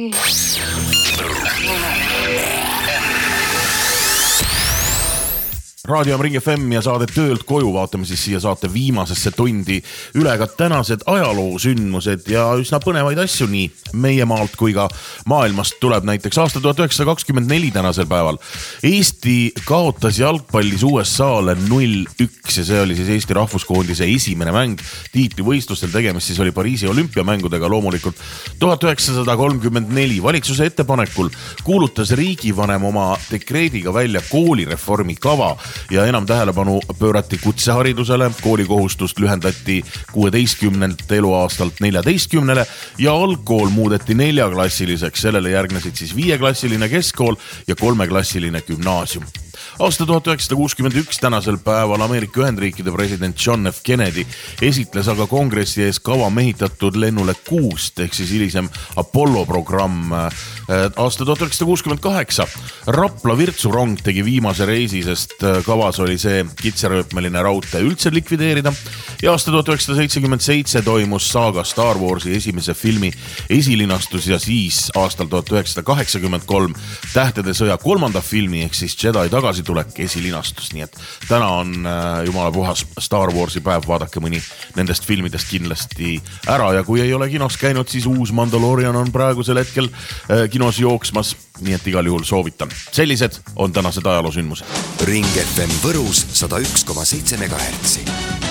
Raadio on Ring FM ja saade Töölt koju, vaatame siis siia saate viimasesse tundi üle ka tänased ajaloosündmused ja üsna põnevaid asju nii meie maalt kui ka maailmast tuleb näiteks aasta 1924 tänasel päeval. Eesti kaotas jalgpallis USA-le 0-1 ja see oli siis Eesti rahvuskoondise esimene mäng tiitlivõistlustel, tegemist siis oli Pariisi olümpiamängudega loomulikult. 1934 valitsuse ettepanekul kuulutas riigivanem oma dekreediga välja koolireformi kava ja enam tähelepanu pöörati kutseharidusele, koolikohustust lühendati 16 eluaastalt 14 ja algkool muudeti 4-klassiliseks, sellele järgnesid siis 5-klassiline keskkool ja 3-klassiline gümnaasium. Aasta 1961 tänasel päeval Ameerika Ühendriikide president John F. Kennedy esitles aga kongressi ees kava mehitatud lennule 6 ehk siis hilisem Apollo programm. Aasta 1968 Rapla Virtsurong tegi viimase reisi, sest kavas oli see kitsarööpmeline raudtee üldse likvideerida. Ja aasta 1977 toimus saaga Star Warsi esimese filmi esilinastus ja siis aastal 1983 Tähtede sõja 3. filmi ehk siis Jedi tagasitulek esilinastus. Nii et täna on jumala puhas Star Warsi päev, vaadake mõni nendest filmidest kindlasti ära ja kui ei ole kinos käinud, siis uus Mandalorian on praegusel hetkel kinos jooksmas, nii et igal juhul soovitan. Sellised on tänased ajaloosündmused. Ring FM Võrus 101,7 MHz.